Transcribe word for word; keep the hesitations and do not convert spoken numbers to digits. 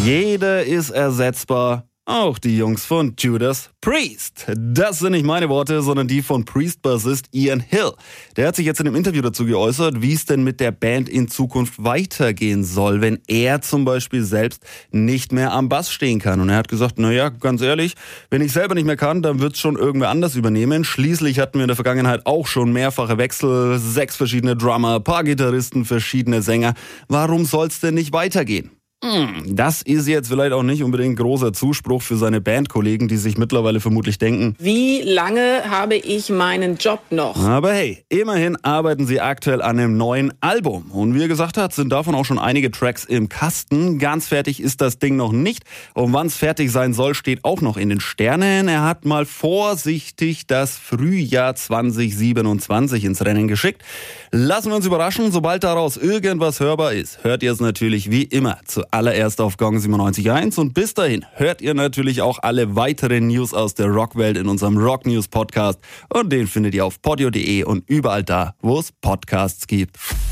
Jeder ist ersetzbar. Auch die Jungs von Judas Priest. Das sind nicht meine Worte, sondern die von Priest-Bassist Ian Hill. Der hat sich jetzt in einem Interview dazu geäußert, wie es denn mit der Band in Zukunft weitergehen soll, wenn er zum Beispiel selbst nicht mehr am Bass stehen kann. Und er hat gesagt, naja, ganz ehrlich, wenn ich selber nicht mehr kann, dann wird's schon irgendwer anders übernehmen. Schließlich hatten wir in der Vergangenheit auch schon mehrfache Wechsel, sechs verschiedene Drummer, paar Gitarristen, verschiedene Sänger. Warum soll's denn nicht weitergehen? Das ist jetzt vielleicht auch nicht unbedingt großer Zuspruch für seine Bandkollegen, die sich mittlerweile vermutlich denken, wie lange habe ich meinen Job noch? Aber hey, immerhin arbeiten sie aktuell an einem neuen Album. Und wie er gesagt hat, sind davon auch schon einige Tracks im Kasten. Ganz fertig ist das Ding noch nicht. Und wann es fertig sein soll, steht auch noch in den Sternen. Er hat mal vorsichtig das Frühjahr zwanzig siebenundzwanzig ins Rennen geschickt. Lassen wir uns überraschen, sobald daraus irgendwas hörbar ist, hört ihr es natürlich wie immer zu allererst auf Gong siebenundneunzig Komma eins und bis dahin hört ihr natürlich auch alle weiteren News aus der Rockwelt in unserem Rock News Podcast und den findet ihr auf podio punkt de und überall da, wo es Podcasts gibt.